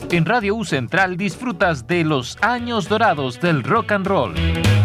En Radio U Central disfrutas de los años dorados del rock and roll.